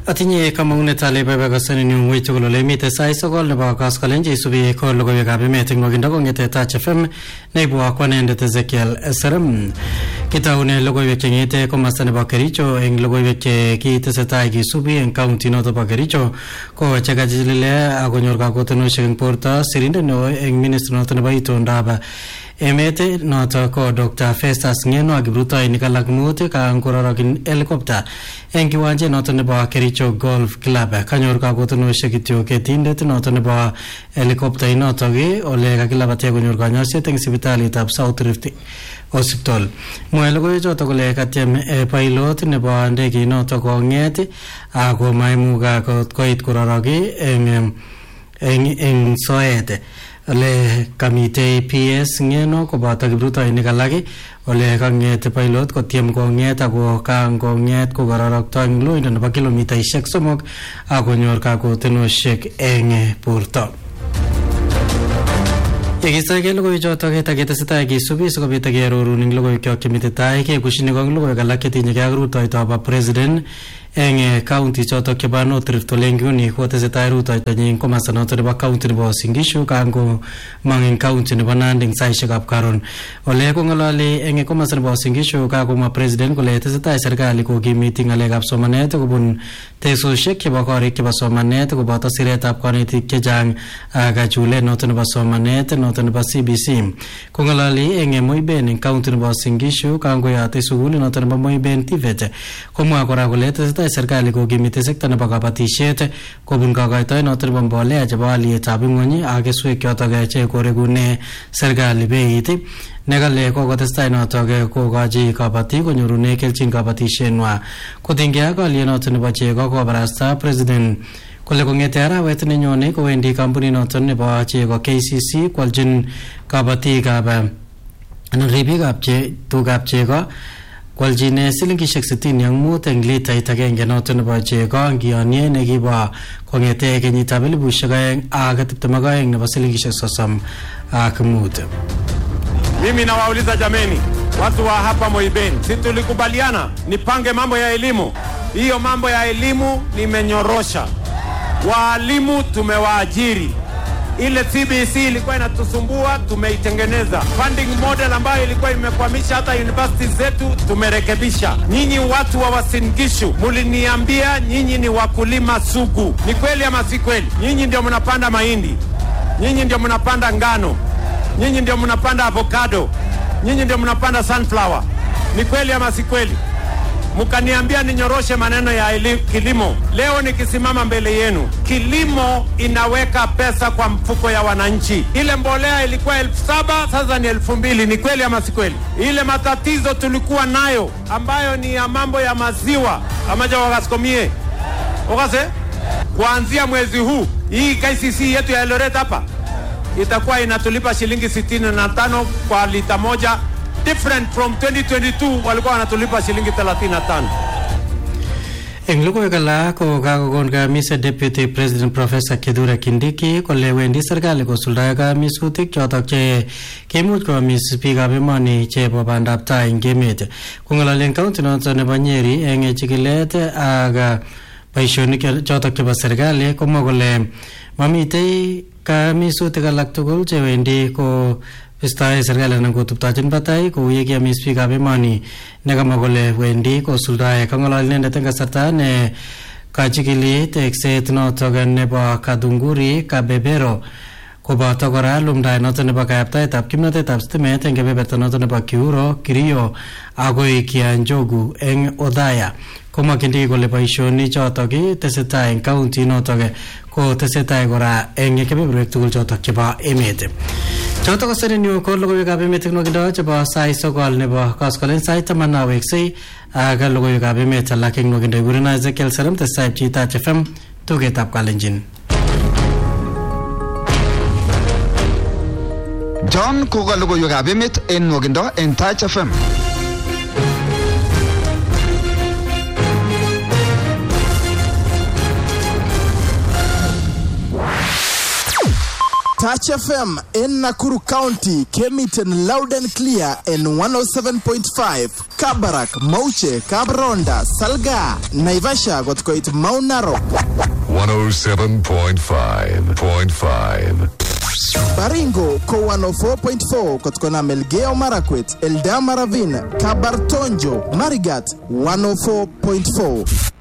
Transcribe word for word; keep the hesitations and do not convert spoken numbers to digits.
Atinye kamang'unet ale babakasani ni wei tugul ole mite sai sokol nebo kaskolenje isubi ko logoiwekab emet eng nwokindo kong'ete Touch F M neibu akwanendet Ezekiel Serem. Kitaune logoiwek cheng'ete komasta nebo Kericho eng logoiwek che kitesetai kisubi eng county noto bo Kericho ko chekachilile akonyor kakotonoshek eng borto sirindet neo eng ministry noto nebo itondab emet noto ko Doctor Festus Ngeno ak kiprutoinik alak mut kangororokin helicopter eng kiwanjet noto nebo Kericho Golf Club. Kanyor kakotonoshek kityo ketindet noto nebo helicopter inoto ki ole kakilabate konyor kanyoiset eng sipitalitab South Rift Hospital. Mwae logoiwek choto kole katyem pilot nebo ndege inoto kong'et ako maimuka koit kororoki eng eng eng soet. Ole kamite P S Ngeno koboto kiprutoinik alak ole kang'et pilot kotyem kong'et ako kangong'et kokororokto eng loindo nebo kilomitaishek somok akonyor kakotonoshek eng borto. Yekistoege logoiwek chotok ketesetai kisubi sikobit kearorun eng logoiwek chemite tai kekushini kong logoiwek alak chetinyegei ak rutoitoab president eng county chotok chebo North Rift ole nguni kotesetai rutoitonyi komasta noto nebo county nebo Singishu kango mang eng county nebo Nandi eng saishekab karon. Ole kong'ololi eng komasta nebo Singishu kakomwa president kole tesetai serikali kokimiti ng'alekab somanet kobun teksosiek chebo korik chebo somanet koboto siretab kanetik chechang ak chulet noto nebo somanet noto nebo C B C. Kong'ololi eng Moiben eng county nebo Singishu kangoyate sukul noto nebo Moiben T V E T komwa kora kole tesetai serikali kokimiti sekta nebo kabatishet kobun kakoitoet noto nebo mbolea chebo alietab ing'ony ak keswek chotok che korekune serikali beit nekale kokotestai notok kokochi kabatik konyorune kelchin kabatishenwa kotinygei ak aliet noto nebo chego kobarasta president kole kong'ete arawet nenyone kowendi kampunit noto nebo chego K C C kwaljin kabatikab anan ribikab tugab chego kwaljine silingishek sitini ak mut eng litait agenge noto nebo chego ngiyonye nekibo kong'ete kenyitab elibushek aeng ak tiptem ak aeng nebo silingishek sosom ak mut. Mimi nawauliza jameni, watu wa hapa Moiben, si tulikubaliana nipange mambo ya elimu? Hiyo mambo ya elimu nimenyorosha. Waalimu tumewaajiri. Ile C B C ilikuwa inatusumbua tumeitengeneza. Funding model ambayo ilikuwa imekwamisha hata university zetu tumerekebisha. Nyinyi watu wa Wasingishu muliniambia nyinyi ni wakulima sugu. Ni kweli ama si kweli? Nyinyi ndio mnapanda mahindi. Nyinyi ndio mnapanda ngano. Nyinyi ndio mnapanda avocado. Nyinyi ndio mnapanda sunflower. Ni kweli ama si kweli? Mukaniambia ninyoroshe maneno ya elimu, kilimo. Leo nikisimama mbele yenu, kilimo inaweka pesa kwa mfuko ya wananchi. Ile mbolea ilikuwa elfu saba, sasa ni elfu mbili. Ni kweli ama si kweli? Ile matatizo tulikuwa nayo ambayo ni ya mambo ya maziwa amaja wakasikomie okase kuanzia mwezi huu hii K C C yetu ya Eldoret hapa itakuwa inatulipa shilingi sitini na tano kwa lita moja, different from twenty twenty-two walikuwa wanatulipa shilingi thelathini na tano. Eng logoiwek alak ko kakokon kamis Deputy President Professor Kithure Kindiki kole wendi serikali kosuldae kamisutik chotok che kemuch koamis biikab emoni chebo bandab tai eng emet. Kong'ololi eng county noto nebo Nyeri eng chikilet ak boisionik chotok chebo serikali komwa kole mamitei kamisutik alak tugul chewendi ko bistoe serikali anan kotuptochin batai kou ye kiamis biikab emoni nekamwa kole wendi kosuldae. Kang'ololi inendet eng kasarta ne kachikili tekset notok nebo Kadunguri Kabebero koboto kora lumdaet noto nebo kayaptaetab kimnatetab stimet eng kebeberta noto nebo Kiuro Kirio agoi Kianjogu eng Odhaya. Komwa Kindiki kole boisionik chotok tesetai eng county notok ko tesetai kora eng kebeberwek tugul chotok chebo emet. Chotok koserenyu ko logoiwekab emet eng nwokindo chebo sai sokol nebo koskolen sait taman aweksei ak logoiwekab emet alak eng nwokindo. Ikurenon Ezekiel Serem, tesetai pchi Touch F M tugetab Kalenjin. John koka logoiwekab emet eng nwokindo eng Touch F M. Touch F M in Nakuru County came it in loud and clear in one oh seven point five. Kabarak, Mauche, Kabronda, Salga, Naivasha got quite Mount Narok. one oh seven point five point five. Baringo ko one oh four point four kotkona Melgeo Marakwet, Eldama Ravine, Kabartonjo, Marigat one oh four point four.